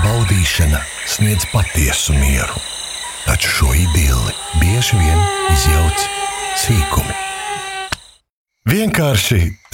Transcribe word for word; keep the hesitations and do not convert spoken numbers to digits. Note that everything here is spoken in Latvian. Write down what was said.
baudīšana sniedz patiesu mieru, taču šo idilli bieži vien izjauc sīkumi. Vienkārši